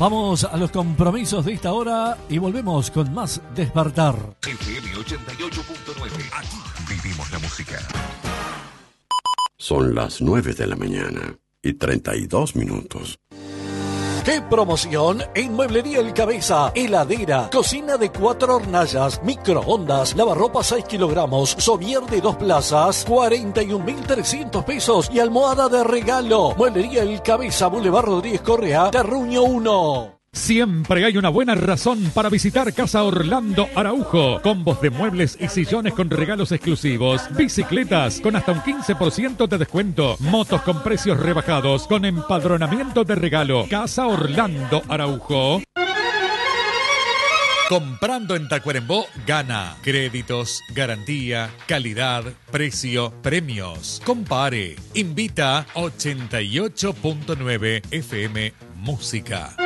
Vamos a los compromisos de esta hora y volvemos con más Despertar. FM 88.9. Aquí vivimos la música. Son las 9 de la mañana y 32 minutos. ¡Qué promoción! En Mueblería El Cabeza, heladera, cocina de 4 hornallas, microondas, lavarropas 6 kilogramos, somier de 2 plazas, 41.300 pesos y almohada de regalo. Mueblería El Cabeza, Boulevard Rodríguez Correa, Terruño 1. Siempre hay una buena razón para visitar Casa Orlando Araujo. Combos de muebles y sillones con regalos exclusivos. Bicicletas con hasta un 15% de descuento. Motos con precios rebajados con empadronamiento de regalo. Casa Orlando Araujo. Comprando en Tacuarembó, gana. Créditos, garantía, calidad, precio, premios. Compare. Invita 88.9 FM Música.